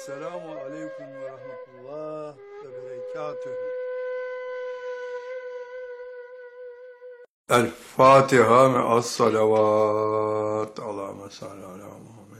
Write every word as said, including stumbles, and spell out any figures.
Selamun aleyküm ve rahmetullah ve berekatühü. El Fatiha me'as salavat. Allahümme salli ala Muhammed.